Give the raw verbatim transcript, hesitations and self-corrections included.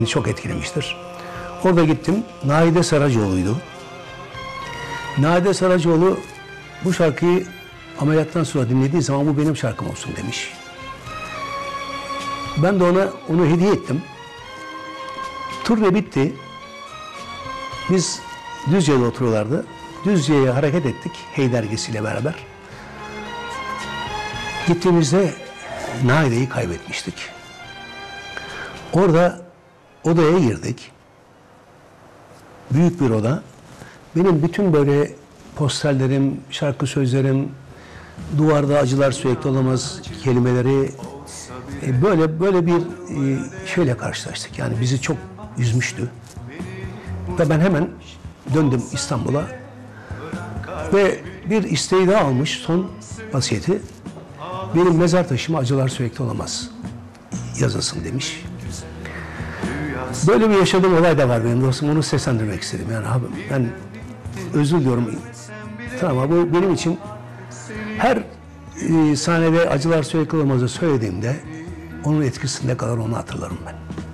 çok etkilemiştir. Orada gittim. Naide Saracoğlu'ydu. Naide Saracoğlu bu şarkıyı ameliyattan sonra dinlediği zaman bu benim şarkım olsun demiş. Ben de ona onu hediye ettim. Turne bitti. Biz Düzce'de oturuyorlardı. Düzce'ye hareket ettik Hey dergisiyle beraber. Gittiğimizde Naide'yi kaybetmiştik. Orada odaya girdik. Büyük bir oda. Benim bütün böyle posterlerim, şarkı sözlerim, duvarda acılar sürekli olamaz kelimeleri e, böyle böyle bir e, şeyle karşılaştık. Yani bizi çok üzmüştü. Ve ben hemen döndüm İstanbul'a ve bir isteği daha almış, son vasiyeti. Benim mezar taşıma acılar sürekli olamaz yazılsın demiş. Böyle bir yaşadığım olay da var benim dostum. Onu seslendirmek istedim. Yani abi ben özür diliyorum. Tamam bu benim için her e, sahnede acılar sürekli olamazı söylediğimde onun etkisinde kadar onu hatırlarım ben.